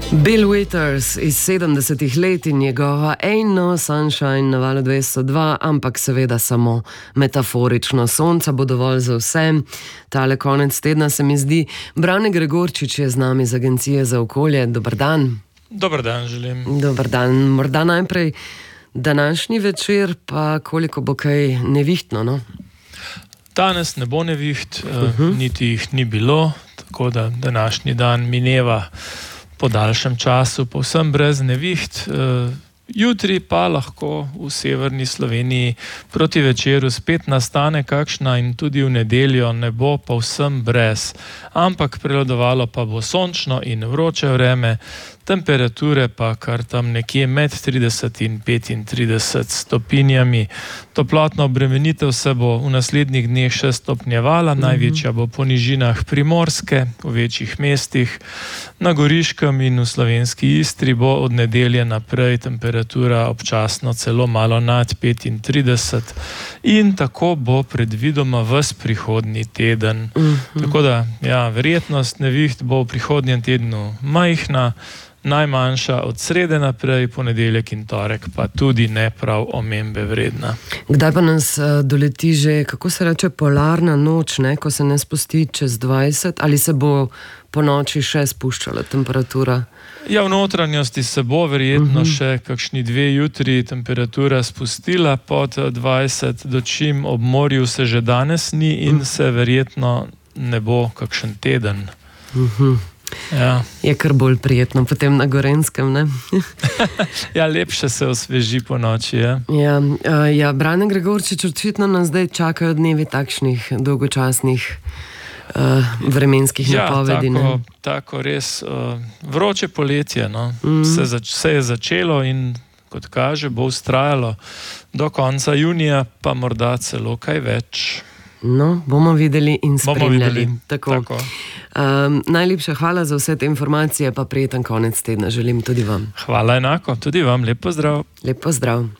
Bill Withers iz 70-ih let in njegova Ain't No Sunshine na valu 202, ampak seveda samo metaforično. Sonca bo dovolj za vse. Tale konec tedna se mi zdi. Brane Gregorčič je z nami iz Agencije za okolje. Dober dan. Dober dan želim. Dober dan. Morda najprej današnji večer, pa koliko bo kaj nevihtno, no? Danes ne bo neviht, niti jih ni bilo, tako da današnji dan mineva po daljšem času, povsem brez neviht. Jutri pa lahko v severni Sloveniji proti večeru spet nastane kakšna in tudi v nedeljo ne bo povsem brez, ampak prevladovalo pa bo sončno in vroče vreme, temperature pa kar tam nekje med 30 in 35 stopinjami. Toplotna obremenitev se bo v naslednjih dneh še stopnjevala, največja bo po nižinah Primorske, v večjih mestih, na Goriškem in v slovenski Istri bo od nedelje naprej temperatura občasno celo malo nad 35 in tako bo predvidoma ves prihodnji teden. Tako da, ja, verjetnost neviht bo v prihodnjem tednu majhna, najmanjša od srede naprej, ponedeljek in torek pa tudi ne prav omembe vredna. Kdaj pa nas doleti že, kako se reče, polarna noč, ne? Ko se ne spusti čez 20, ali se bo po noči še spuščala temperatura? Ja, v notranjosti se bo verjetno še kakšni 2 jutri temperatura spustila pod 20, dočim ob morju se že danes ni in se verjetno ne bo kakšen teden. Ja. Je kar bolj prijetno potem na Gorenjskem, ne? Ja, lepše se osveži po noči, ja. Ja, Brane Gregorčič, očitno nas zdaj čakajo dnevi takšnih dolgočasnih vremenskih napovedi. Ja, tako res vroče poletje, no. Se je začelo in kot kaže bo vztrajalo do konca junija, pa morda celo kaj več. No, bomo videli in spremljali. Tako. Najlepša hvala za vse te informacije, pa prijeten konec tedna želim tudi vam. Hvala enako, tudi vam, lep pozdrav. Lep pozdrav.